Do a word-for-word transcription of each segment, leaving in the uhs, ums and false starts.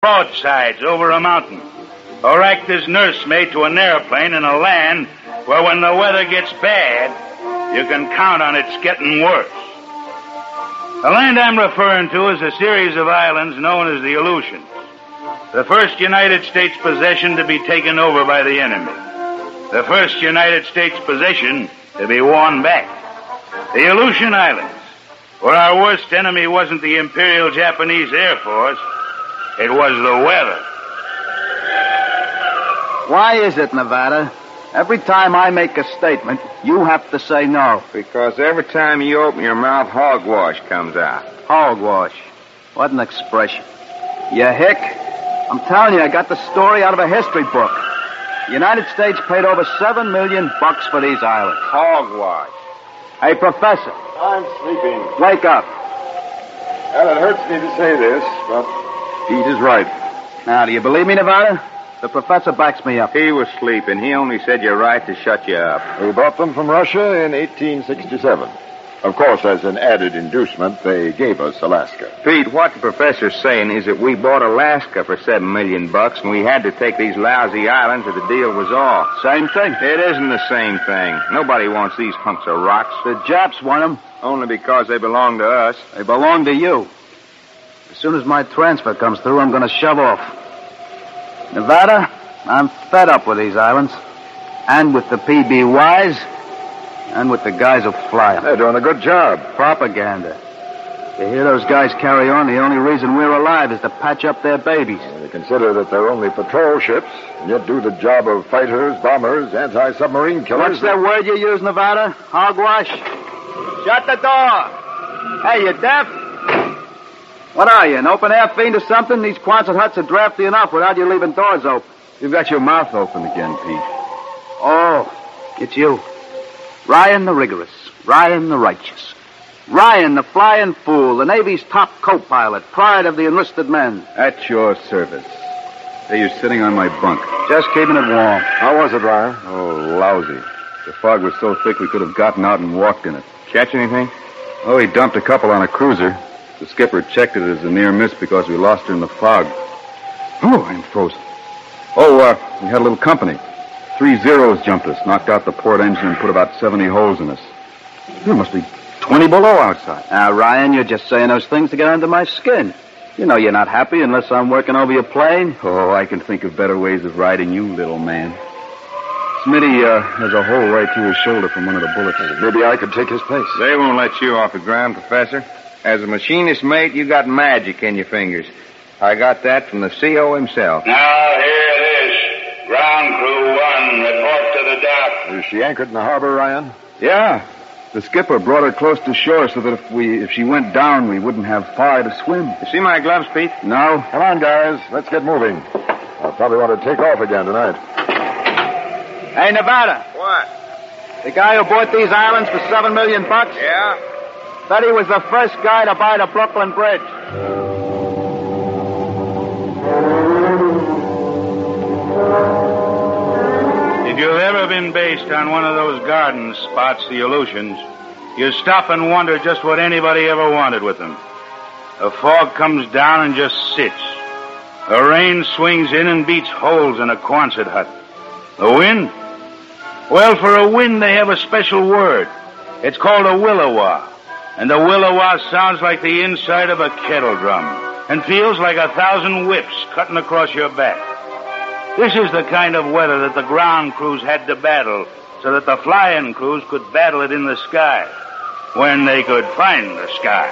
broadsides over a mountain, or act as nursemaid to an airplane in a land where when the weather gets bad, you can count on its getting worse. The land I'm referring to is a series of islands known as the Aleutians, the first United States possession to be taken over by the enemy, the first United States possession to be won back. The Aleutian Islands, where our worst enemy wasn't the Imperial Japanese Air Force, it was the weather. Why is it, Nevada? Every time I make a statement, you have to say no. Because every time you open your mouth, hogwash comes out. Hogwash? What an expression. You hick? I'm telling you, I got the story out of a history book. The United States paid over seven million bucks for these islands. Hogwash. Hey, Professor. I'm sleeping. Wake up. Well, it hurts me to say this, but Pete is right. Now, do you believe me, Nevada? The professor backs me up. He was sleeping. He only said you're right to shut you up. We bought them from Russia in eighteen sixty-seven. Of course, as an added inducement, they gave us Alaska. Pete, what the professor's saying is that we bought Alaska for seven million bucks, and we had to take these lousy islands or the deal was off. Same thing. It isn't the same thing. Nobody wants these hunks of rocks. The Japs want them. Only because they belong to us. They belong to you. As soon as my transfer comes through, I'm going to shove off. Nevada, I'm fed up with these islands, and with the P B Ys, and with the guys who fly them. They're doing a good job. Propaganda. To hear those guys carry on, the only reason we're alive is to patch up their babies. Well, they consider that they're only patrol ships, and yet do the job of fighters, bombers, anti-submarine killers. What's that word you use, Nevada? Hogwash? Shut the door! Hey, you deaf? What are you, an open-air fiend or something? These Quonset huts are drafty enough without you leaving doors open. You've got your mouth open again, Pete. Oh, it's you. Ryan the rigorous. Ryan the righteous. Ryan the flying fool, the Navy's top co-pilot, pride of the enlisted men. At your service. Hey, you're sitting on my bunk. Just keeping it warm. How was it, Ryan? Oh, lousy. The fog was so thick we could have gotten out and walked in it. Catch anything? Oh, he dumped a couple on a cruiser. The skipper checked it as a near miss because we lost her in the fog. Oh, I'm frozen. Oh, uh, we had a little company. Three Zeros jumped us, knocked out the port engine, and put about seventy holes in us. There must be twenty below outside. Now, Ryan, you're just saying those things to get under my skin. You know you're not happy unless I'm working over your plane. Oh, I can think of better ways of riding you, little man. Smitty uh, has a hole right through his shoulder from one of the bullets. Maybe I could take his place. They won't let you off the ground, Professor. As a machinist mate, you got magic in your fingers. I got that from the C O himself. Now, here it is. Ground Crew One, report to the dock. Is she anchored in the harbor, Ryan? Yeah. The skipper brought her close to shore so that if we if she went down, we wouldn't have far to swim. You see my gloves, Pete? No. Come on, guys. Let's get moving. I'll probably want to take off again tonight. Hey, Nevada. What? The guy who bought these islands for seven million bucks? Yeah? Said he was the first guy to buy the Brooklyn Bridge. If you've ever been based on one of those garden spots, the Aleutians, you stop and wonder just what anybody ever wanted with them. The fog comes down and just sits. The rain swings in and beats holes in a Quonset hut. The wind? Well, for a wind, they have a special word. It's called a willowa. And the willowa sounds like the inside of a kettle drum and feels like a thousand whips cutting across your back. This is the kind of weather that the ground crews had to battle so that the flying crews could battle it in the sky when they could find the sky.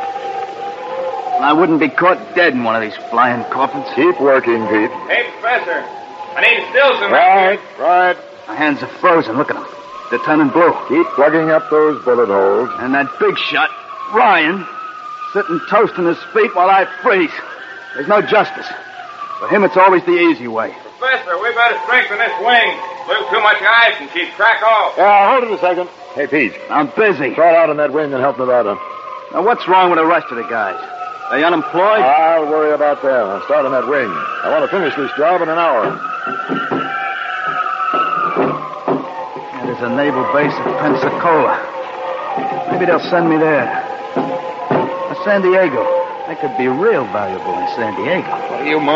I wouldn't be caught dead in one of these flying coffins. Keep working, Pete. Hey, Professor. My name's Stilson. Right, right. My hands are frozen. Look at them. They're turning blue. Keep plugging up those bullet holes. And that big shot, Ryan, sitting toast on his feet while I freeze. There's no justice. For him, it's always the easy way. Professor, we better strengthen this wing. Blew too much ice and she'd crack off. Yeah, hold it a second. Hey, Pete. I'm busy. Crawl out on that wing and help Nevada. Now, what's wrong with the rest of the guys? They unemployed? I'll worry about them. I'll start on that wing. I want to finish this job in an hour. There's a naval base at Pensacola. Maybe they'll send me there. Or San Diego. That could be real valuable in San Diego. What do you